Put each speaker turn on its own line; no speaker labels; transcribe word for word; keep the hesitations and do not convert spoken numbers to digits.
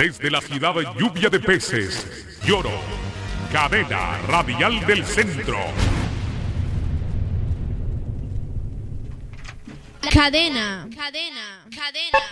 Desde la ciudad lluvia de peces, Lloro, cadena radial del centro.
Cadena, cadena, cadena.